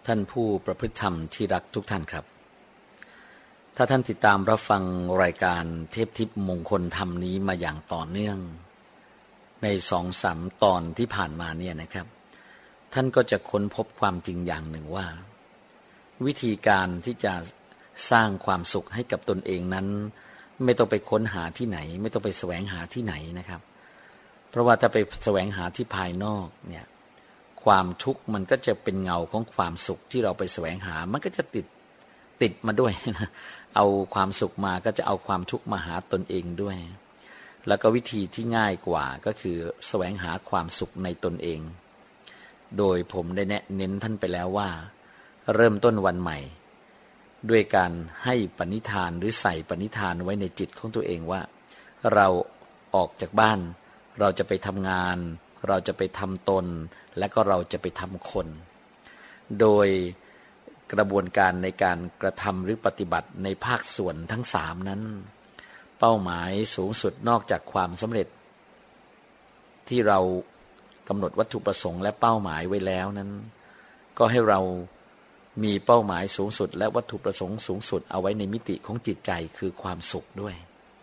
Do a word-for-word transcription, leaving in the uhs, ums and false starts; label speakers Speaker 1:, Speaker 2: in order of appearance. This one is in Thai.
Speaker 1: ท่านผู้ประพฤติธรรมที่รักทุกท่านครับถ้าท่านติดตามรับฟังรายการเทพทิพย์มงคลธรรมนี้มาอย่างต่อเนื่องในสองสามตอนที่ผ่านมาเนี่ยนะครับท่านก็จะค้นพบความจริงอย่างหนึ่งว่าวิธีการที่จะสร้างความสุขให้กับตนเองนั้นไม่ต้องไปค้นหาที่ไหนไม่ต้องไปแสวงหาที่ไหนนะครับเพราะว่าถ้าไปแสวงหาที่ภายนอกเนี่ยความทุกข์มันก็จะเป็นเงาของความสุขที่เราไปแสวงหามันก็จะติดติดมาด้วยนะเอาความสุขมาก็จะเอาความทุกข์มาหาตนเองด้วยแล้วก็วิธีที่ง่ายกว่าก็คือแสวงหาความสุขในตนเองโดยผมได้แนะเน้นท่านไปแล้วว่าเริ่มต้นวันใหม่ด้วยการให้ปณิธานหรือใส่ปณิธานไว้ในจิตของตัวเองว่าเราออกจากบ้านเราจะไปทำงานเราจะไปทำตนและก็เราจะไปทำคนโดยกระบวนการในการกระทำหรือปฏิบัติในภาคส่วนทั้งสามนั้นเป้าหมายสูงสุดนอกจากความสำเร็จที่เรากำหนดวัตถุประสงค์และเป้าหมายไว้แล้วนั้นก็ให้เรามีเป้าหมายสูงสุดและวัตถุประสงค์สูงสุดเอาไว้ในมิติของจิตใจคือความสุขด้วย